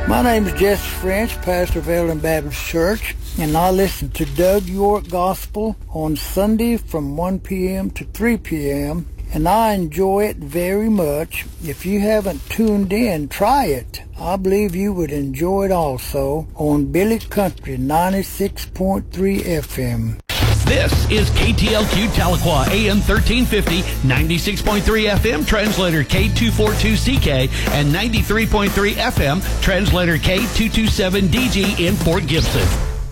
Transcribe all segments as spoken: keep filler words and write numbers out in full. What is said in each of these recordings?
My name is Jesse French, pastor of Ellen Baptist Church, and I listen to Doug York Gospel on Sunday from one p.m. to three p.m., and I enjoy it very much. If you haven't tuned in, try it. I believe you would enjoy it also on Billy Country ninety-six point three F M. This is K T L Q Tahlequah, A M thirteen fifty, ninety-six point three F M, translator K two forty-two C K, and ninety-three point three F M, translator K two twenty-seven D G in Fort Gibson.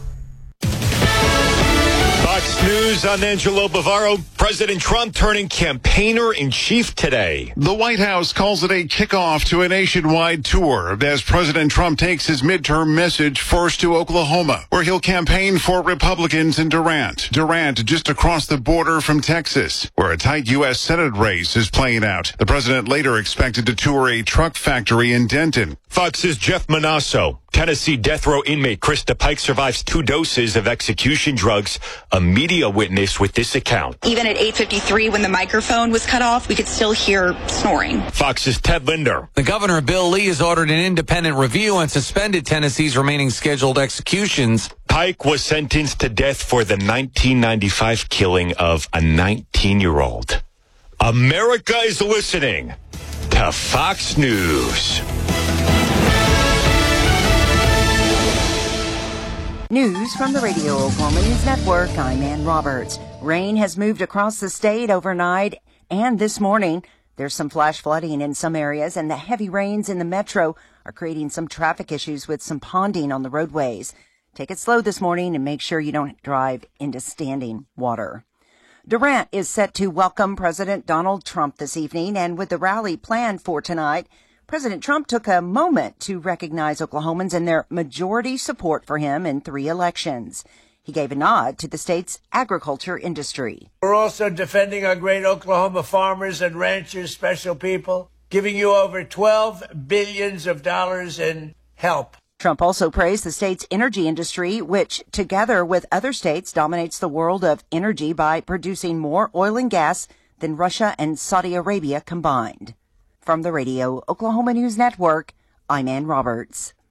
Fox News, I'm Angelo Bavaro. President Trump turning campaigner-in-chief today. The White House calls it a kickoff to a nationwide tour as President Trump takes his midterm message first to Oklahoma, where he'll campaign for Republicans in Durant. Durant just across the border from Texas, where a tight U S Senate race is playing out. The president later expected to tour a truck factory in Denton. Fox's Jeff Manasso. Tennessee death row inmate Krista Pike survives two doses of execution drugs. A media witness with this account. Even at eight fifty-three, when the microphone was cut off, we could still hear snoring. Fox's Ted Linder. The governor, Bill Lee, has ordered an independent review and suspended Tennessee's remaining scheduled executions. Pike was sentenced to death for the nineteen ninety-five killing of a nineteen-year-old. America is listening to Fox News. News from the Radio Oklahoma News Network. I'm Ann Roberts. Rain has moved across the state overnight and this morning. There's some flash flooding in some areas, and the heavy rains in the metro are creating some traffic issues with some ponding on the roadways. Take it slow this morning and make sure you don't drive into standing water. Durant is set to welcome President Donald Trump this evening, and with the rally planned for tonight, President Trump took a moment to recognize Oklahomans and their majority support for him in three elections. He gave a nod to the state's agriculture industry. We're also defending our great Oklahoma farmers and ranchers, special people, giving you over twelve billions of dollars in help. Trump also praised the state's energy industry, which, together with other states, dominates the world of energy by producing more oil and gas than Russia and Saudi Arabia combined. From the Radio Oklahoma News Network, I'm Ann Roberts.